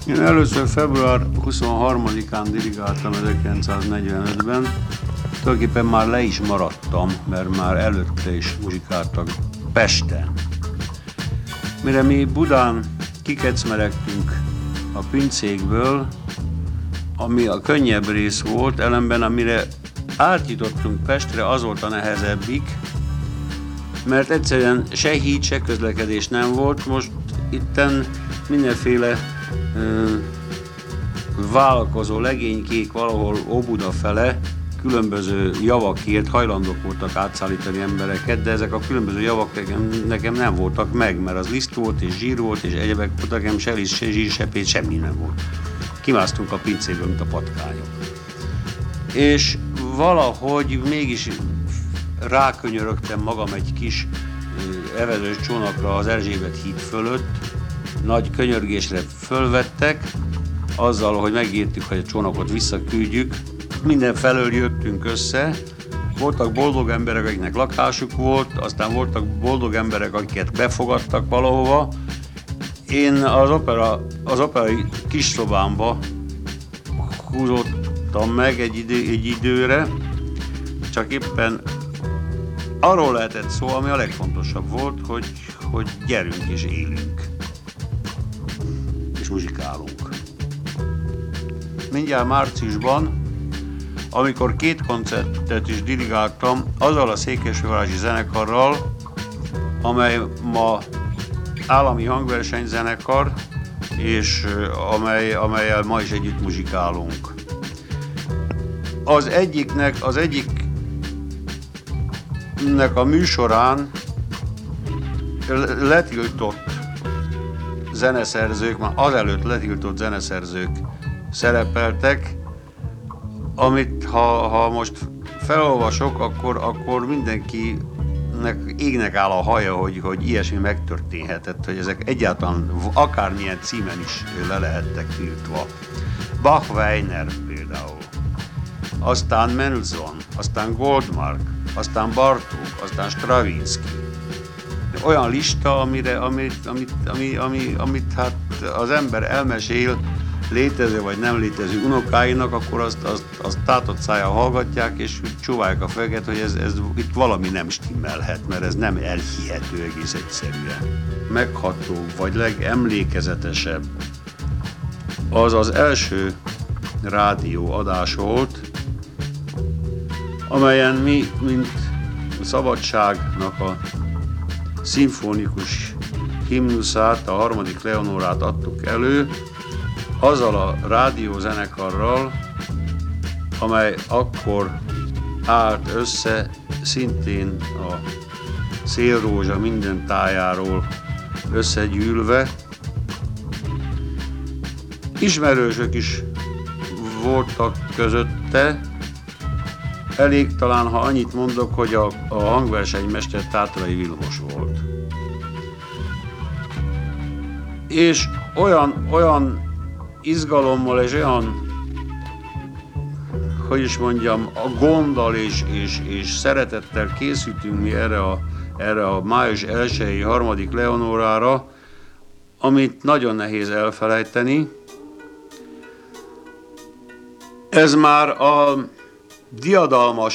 Én először február 23-án dirigáltam 1945-ben, tulajdonképpen már le is maradtam, mert már előtte is muzsikáltak Pesten. Mire mi Budán kikecmeregtünk a pincékből, ami a könnyebb rész volt, ellenben amire átjutottunk Pestre, az volt a nehezebbik, mert egyszerűen se híd, se közlekedés nem volt. Most itten mindenféle vállalkozó legénykék valahol Óbuda fele különböző javakért hajlandók voltak átszállítani embereket, de ezek a különböző javak nekem nem voltak meg, mert az liszt volt és zsír volt és egyebek voltak, nekem se liszt, se zsír, se pénz, semmi nem volt. Kimásztunk a pincéből, mint a patkányok. És valahogy mégis rákönyörögtem magam egy kis evezős csónakra az Erzsébet híd fölött, nagy könyörgésre fölvettek, azzal, hogy megírtuk, hogy a csónakot visszaküldjük. Mindenfelől jöttünk össze, voltak boldog emberek, akiknek lakásuk volt, aztán voltak boldog emberek, akiket befogadtak valahova. Én az operai kis szobámba húzottam meg egy időre, csak éppen arról lehetett szó, ami a legfontosabb volt, hogy gyerünk és élünk, és muzsikálunk. Mindjárt márciusban, amikor 2 koncertet is dirigáltam, azzal a székesfehérvárosi zenekarral, amely ma állami hangversenyzenekar, és amellyel ma is együtt muzsikálunk. Az egyiknek a műsorán letiltott zeneszerzők, már azelőtt letiltott zeneszerzők szerepeltek, amit ha most felolvasok, akkor mindenkinek égnek áll a haja, hogy ilyesmi megtörténhetett, hogy ezek egyáltalán akármilyen címen is le lehettek tiltva. Bach-Weiner például, aztán Mendelssohn, aztán Goldmark, aztán Bartók, aztán Stravinsky. Olyan lista, amit hát az ember elmesél létező vagy nem létező unokáinak, akkor azt tátott szájjal hallgatják, és csóválják a fejüket, hogy ez itt valami nem stimmelhet, mert ez nem elhihető egész egyszerűen. Megható, vagy legemlékezetesebb az első rádióadás volt, amelyen mi, mint szabadságnak a szimfonikus himnuszát, a 3. Leonorát adtuk elő, azzal a rádiózenekarral, amely akkor állt össze, szintén a Szélrózsa minden tájáról összegyűlve. Ismerősök is voltak közötte, elég talán, ha annyit mondok, hogy a hangversenymester Tátrai Vilmos volt. És olyan izgalommal és olyan, hogy is mondjam, a gonddal és szeretettel készültünk mi erre a május 1-i 3. Leonorára, amit nagyon nehéz elfelejteni. Ez már a diadalmas